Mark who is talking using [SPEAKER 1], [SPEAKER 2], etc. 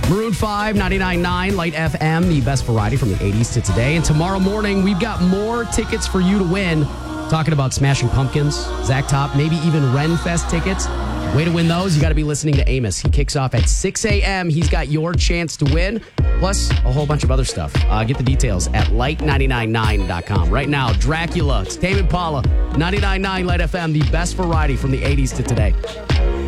[SPEAKER 1] Maroon 5, 99.9 Light FM, the best variety from the 80s to today. And tomorrow morning, we've got more tickets for you to win. Talking about Smashing Pumpkins, Zach Top, maybe even Renfest tickets. Way to win those, you got to be listening to Amos. He kicks off at 6 a.m. He's got your chance to win, plus a whole bunch of other stuff. Get the details at light999.com. Right now, Dracula, it's Tame Impala, 99.9 Light FM, the best variety from the 80s to today.